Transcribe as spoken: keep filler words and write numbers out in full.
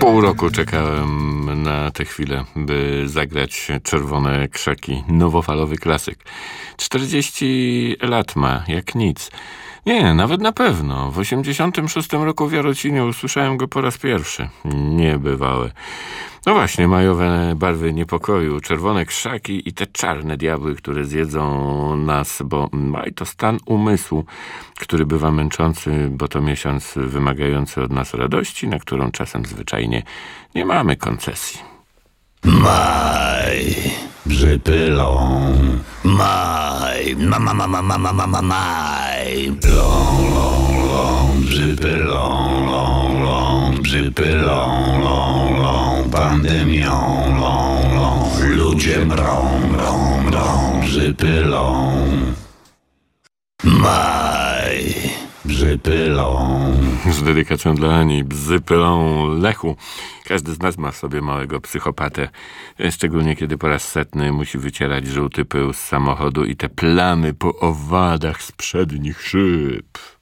Pół roku czekałem na tę chwilę, by zagrać Czerwone krzaki, nowofalowy klasyk. czterdzieści lat ma, jak nic. Nie, nawet na pewno. W osiemdziesiątym szóstym roku w Jarocinie usłyszałem go po raz pierwszy. Niebywałe. No właśnie, majowe barwy niepokoju, czerwone krzaki i te czarne diabły, które zjedzą nas, bo maj to stan umysłu, który bywa męczący, bo to miesiąc wymagający od nas radości, na którą czasem zwyczajnie nie mamy koncesji. Maj, przypylą, maj, ma ma ma ma ma ma ma ma maj, long, long, long, przypylą, long, long, przypylą, long, long, pandemią, long, long, ludzie mrą, mrą, mrą, przypylą, maj, przypylą. Z dedykacją dla Ani, bzy pylą Lechu. Każdy z nas ma w sobie małego psychopatę, szczególnie kiedy po raz setny musi wycierać żółty pył z samochodu i te plamy po owadach z przednich szyb.